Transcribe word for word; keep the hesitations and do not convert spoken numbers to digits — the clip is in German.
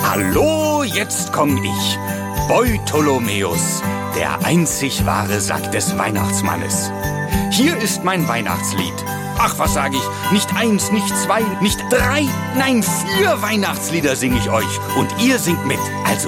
Hallo, jetzt komm ich, Beutolomäus, der einzig wahre Sack des Weihnachtsmannes. Hier ist mein Weihnachtslied. Ach, was sage ich? Nicht eins, nicht zwei, nicht drei, nein, vier Weihnachtslieder singe ich euch. Und ihr singt mit. Also